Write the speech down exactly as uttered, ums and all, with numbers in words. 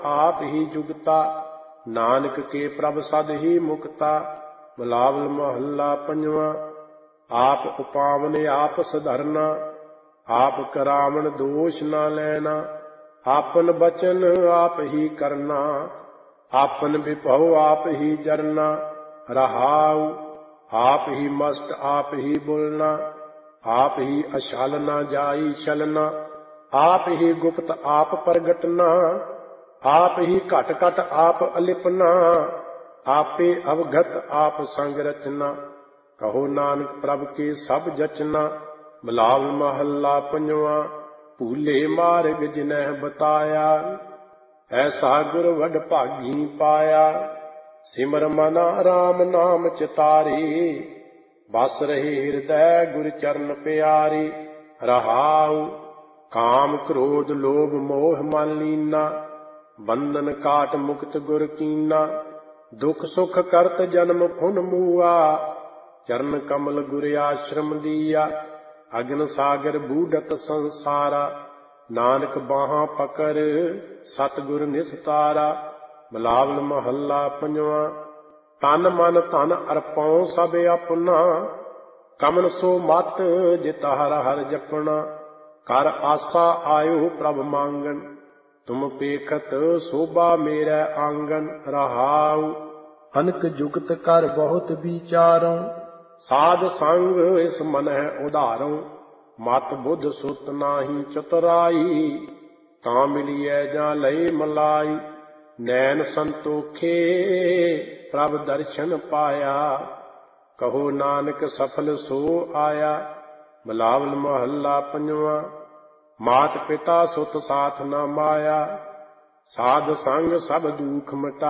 आप ही जुगता, नानक के प्रभ सद ही मुक्ता। बिलावल महला पंजवा। आप उपावन आप सधरना, आप करावन दोष न लेना। आपन बचन आप ही करना, आपन विभव आप ही जरना। रहाऊ आप ही मस्त आप ही बोलना, आप ही अछल न जाई छलना। आप ही गुप्त आप प्रगटना, आप ही घट घट आप अलिपना। आपे अवगत आप संग रचना, कहो नानक प्रभ के सब जचना। बिलावल महला पंजवा। भूले मार्ग जिनह बताया, ऐसा गुर वड भागी पाया। सिमर मना राम नाम चितारी, बस रहे हृदय गुर चरण प्यारी। रहाऊ काम क्रोध लोभ मोह मन लीना, बंधन काट मुक्त गुर कीना। दुख सुख करत जन्म फुन मूआ, चरण कमल गुर आश्रम दिया। अग्न सागर बूढ़त संसारा, नानक बाहा पकड़ सतगुर निस्तारा। बिलावल महला पंजवा। तन मन धन अर्पौ सब अपना, कमन सो मत जित हर हर जपना। कर आसा आयो प्रभ मांगन, तुम पेखत शोभा मेरे आंगन। रहाऊ अनक जुगत कर बहुत विचारों, साध संग इस मन है उदारों। मत बुध सुत नाही चतुराई, ता मिलिए जा लय मलाई। नैन संतोखे प्रभ दर्शन पाया, कहो नानक सफल सो आया। बिलावल महला पंजवा। मात पिता सुत साथ न माया, साध संग सब दुख मिटाया।